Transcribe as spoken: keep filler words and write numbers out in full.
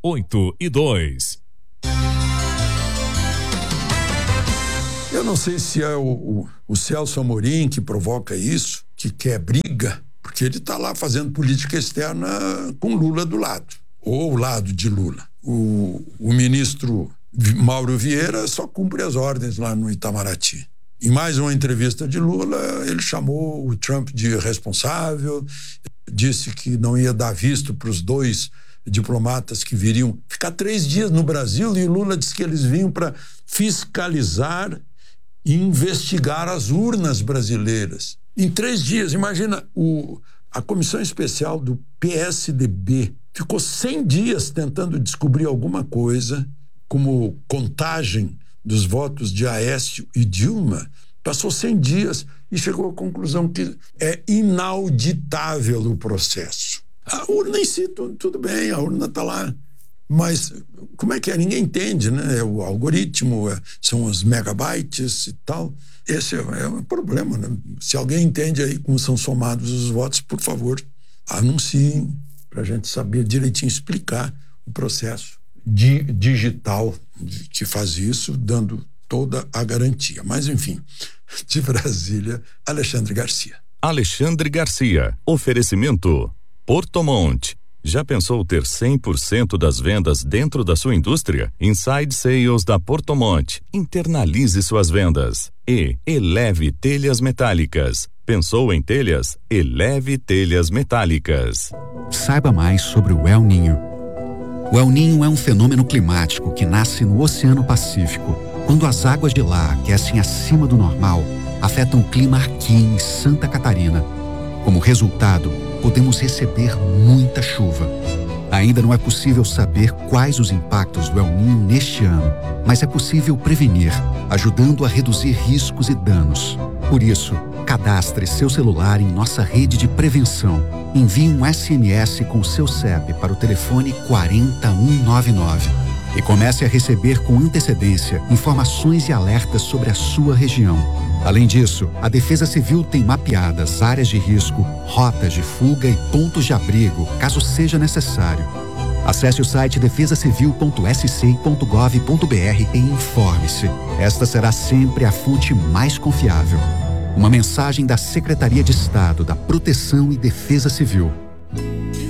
oito e dois. Eu não sei se é o, o, o Celso Amorim que provoca isso, que quer briga, porque ele está lá fazendo política externa com Lula do lado, ou ao lado de Lula. O, o ministro Mauro Vieira só cumpre as ordens lá no Itamaraty. Em mais uma entrevista de Lula, ele chamou o Trump de responsável, disse que não ia dar visto para os dois diplomatas que viriam ficar três dias no Brasil, e Lula disse que eles vinham para fiscalizar e investigar as urnas brasileiras. Em três dias, imagina, o, a comissão especial do P S D B ficou cem dias tentando descobrir alguma coisa, como contagem dos votos de Aécio e Dilma, passou cem dias e chegou à conclusão que é inauditável o processo. A urna em si, tudo, tudo bem, a urna está lá, mas como é que é? Ninguém entende, né? É o algoritmo, é, são os megabytes e tal. Esse é, é um problema, né? Se alguém entende aí como são somados os votos, por favor, anunciem para a gente saber direitinho, explicar o processo di- digital que faz isso, dando toda a garantia. Mas, enfim, de Brasília, Alexandre Garcia. Alexandre Garcia. Oferecimento Porto Monte. Já pensou ter cem por cento das vendas dentro da sua indústria? Inside Sales da Porto Monte. Internalize suas vendas. E Eleve Telhas Metálicas. Pensou em telhas? Eleve Telhas Metálicas. Saiba mais sobre o El Niño. O El Niño é um fenômeno climático que nasce no Oceano Pacífico. Quando as águas de lá aquecem acima do normal, afetam o clima aqui em Santa Catarina. Como resultado, podemos receber muita chuva. Ainda não é possível saber quais os impactos do El Niño neste ano, mas é possível prevenir, ajudando a reduzir riscos e danos. Por isso, cadastre seu celular em nossa rede de prevenção. Envie um S M S com seu C E P para o telefone quatro zero um nove nove e comece a receber com antecedência informações e alertas sobre a sua região. Além disso, a Defesa Civil tem mapeadas áreas de risco, rotas de fuga e pontos de abrigo, caso seja necessário. Acesse o site defesa civil ponto s c ponto gov ponto b r e informe-se. Esta será sempre a fonte mais confiável. Uma mensagem da Secretaria de Estado da Proteção e Defesa Civil.